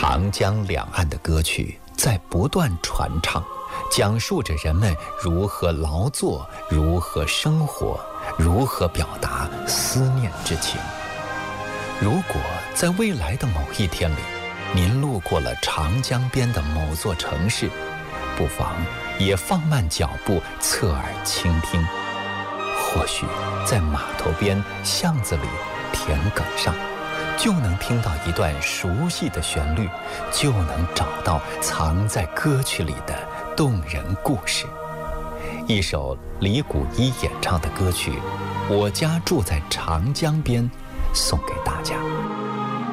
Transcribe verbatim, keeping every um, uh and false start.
长江两岸的歌曲在不断传唱，讲述着人们如何劳作，如何生活，如何表达思念之情。如果在未来的某一天里，您路过了长江边的某座城市，不妨也放慢脚步，侧耳倾听。或许在码头边、巷子里、田埂上，就能听到一段熟悉的旋律，就能找到藏在歌曲里的动人故事。一首李谷一演唱的歌曲《我家住在长江边》，送给大家。